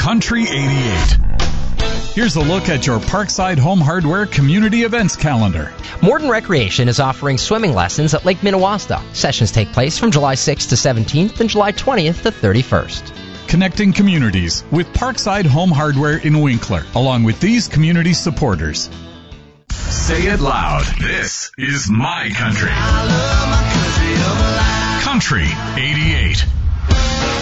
Country 88. Here's a look at your Parkside Home Hardware community events calendar. Morton Recreation is offering swimming lessons at Lake Minnewaska. Sessions take place from July 6th to 17th and July 20th to 31st. Connecting communities with Parkside Home Hardware in Winkler, along with these community supporters. Say it loud. This is my country. I love my country. Country 88.